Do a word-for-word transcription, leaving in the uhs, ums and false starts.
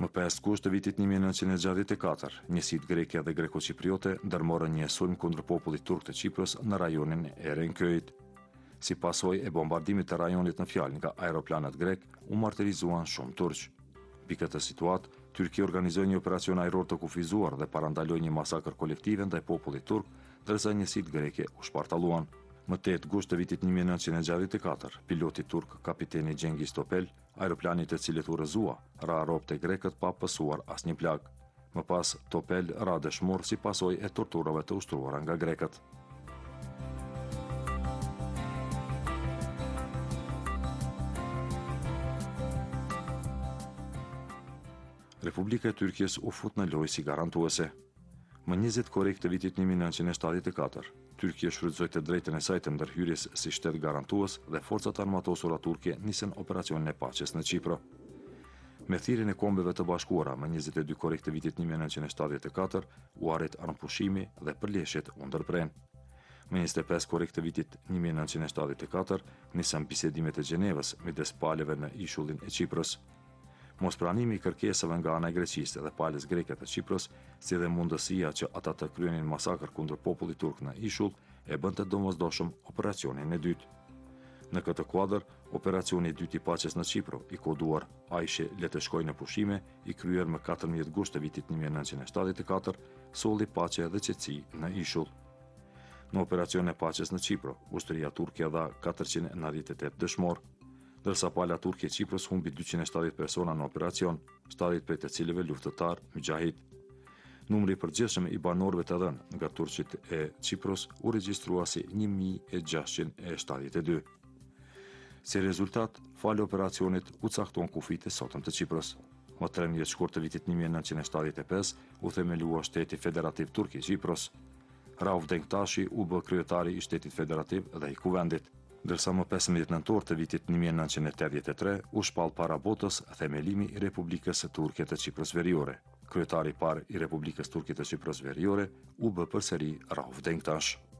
Më pesë gusht të vitit një mijë e nëntëqind e gjashtëdhjetë e katër, njësitë greke dhe greko-cipriote ndërmorën një sulm kundër popullit turk të Çipros në rajonin e Erenköit. Si pasojë e bombardimit të rajonit në fjalë nga aeroplanët grek, u martirizuan shumë turq. Mbi këtë situatë, Tyrkia organizoi një operacion ajror të kufizuar dhe parandaloi një masakër kolektive ndaj popullit turk, ndërsa njësitë greke u shpartalluan. Më tetë gusht të vitit një mijë e nëntëqind e gjashtëdhjetë e katër, piloti turk kapiteni Cengiz Topel, aeroplani të cilit u rrëzua, ra ropte grekët pa pësuar asnjë plag. Më pas, Topel ra dëshmor si pasojë e torturave të ushtruara nga grekët. Republika e Tyrkjes u fut në lojë si garantuese. Më njëzet korrik të vitit një mijë e nëntëqind e shtatëdhjetë e katër, Tyrkia shfrytëzoi të drejtën e saj të ndërhyrjes si shtet garantues dhe forcat armatosura turke nisën operacionin e paqes në Çipër. Me thirrjen e Kombeve të Bashkuara më njëzet e dy korrik të vitit një mijë e nëntëqind e shtatëdhjetë e katër, u arrit armpushimi dhe përleshjet u ndërpren. Më njëzet e pesë korrik të vitit një mijë e nëntëqind e shtatëdhjetë e katër, nisën bisedimet e Gjenevës midis palëve në ishullin e Çiprës. Mospranimi i kërkesave nga ana e Greqisë dhe palës greke të Çipros, si dhe mundësia që ata të kryenin masakër kundër popullit turk në ishull, e bënte domosdoshëm operacionin e dytë. Në këtë kuadër, operacioni i dytë i paqes në Çipër, i koduar Ajshe le të shkojë në pushime, i kryer më katërmbëdhjetë gusht të vitit një mijë e nëntëqind e shtatëdhjetë e katër, solli paqe dhe qetësi në ishull. Në operacionin e paqes në Çipër, ushtria turke dha katërqind e nëntëdhjetë e tetë dëshmor, ndërsa pala turke e Çipros humbi dyqind e shtatëdhjetë persona në operacion, shtatëdhjetë prej të cilëve luftëtar mujahid. Numri i përgjithshëm i banorëve të dhënë nga turqit e Çipros u regjistrua si një mijë e gjashtëqind e shtatëdhjetë e dy. Si rezultat, fali operacionit u caktuan kufit e sotëm të Çipros. Më trembëdhjetë shkurt të vitit një mijë e nëntëqind e shtatëdhjetë e pesë u themelua shteti federativ turk i Çipros. Rauf Denktashi u bë kryetari i shtetit federativ dhe i kuvendit, ndërsa më pesëmbëdhjetë nëntor të vitit një mijë e nëntëqind e tetëdhjetë e tre u shpall para botës themelimi i Republikës Turke të Çipros Veriore. Kryetari i parë i Republikës Turke të Çipros Veriore u bë përsëri Rauf Denktash.